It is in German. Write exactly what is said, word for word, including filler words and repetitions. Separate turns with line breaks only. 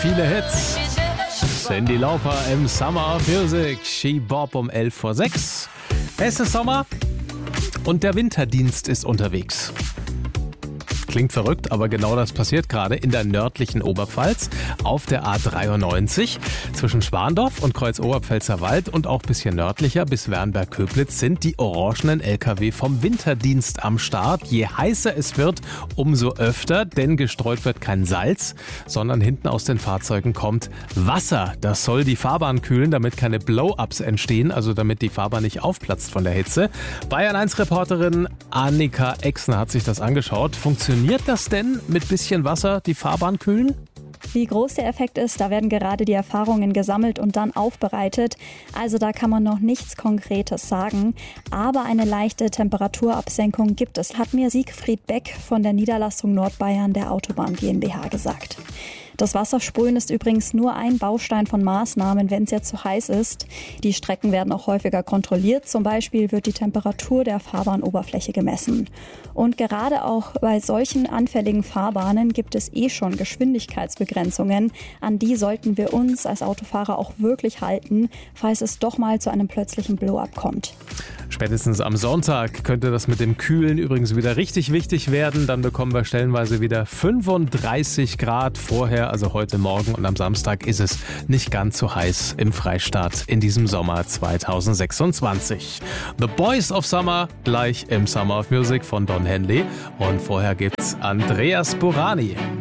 Viele Hits. Cyndi Lauper im Summer of Music. She Bop um elf vor sechs. Es ist Sommer und der Winterdienst ist unterwegs. Klingt verrückt, aber genau das passiert gerade in der nördlichen Oberpfalz auf der A dreiundneunzig. Zwischen Schwandorf und Kreuz-Oberpfälzer-Wald und auch ein bisschen nördlicher bis Wernberg-Köblitz sind die orangenen L K W vom Winterdienst am Start. Je heißer es wird, umso öfter, denn gestreut wird kein Salz, sondern hinten aus den Fahrzeugen kommt Wasser. Das soll die Fahrbahn kühlen, damit keine Blow-ups entstehen, also damit die Fahrbahn nicht aufplatzt von der Hitze. Bayern eins Reporterin Annika Exner hat sich das angeschaut. Funktioniert das denn mit bisschen Wasser die Fahrbahn kühlen?
Wie groß der Effekt ist, da werden gerade die Erfahrungen gesammelt und dann aufbereitet. Also da kann man noch nichts Konkretes sagen. Aber eine leichte Temperaturabsenkung gibt es, hat mir Siegfried Beck von der Niederlassung Nordbayern der Autobahn GmbH gesagt. Das Wassersprühen ist übrigens nur ein Baustein von Maßnahmen, wenn es jetzt zu heiß ist. Die Strecken werden auch häufiger kontrolliert. Zum Beispiel wird die Temperatur der Fahrbahnoberfläche gemessen. Und gerade auch bei solchen anfälligen Fahrbahnen gibt es eh schon Geschwindigkeitsbegrenzungen. An die sollten wir uns als Autofahrer auch wirklich halten, falls es doch mal zu einem plötzlichen Blow-up kommt.
Spätestens am Sonntag könnte das mit dem Kühlen übrigens wieder richtig wichtig werden. Dann bekommen wir stellenweise wieder fünfunddreißig Grad vorher. Also heute Morgen und am Samstag ist es nicht ganz so heiß im Freistaat in diesem Sommer zweitausendsechsundzwanzig. The Boys of Summer gleich im Summer of Music von Don Henley. Und vorher gibt's Andreas Burani.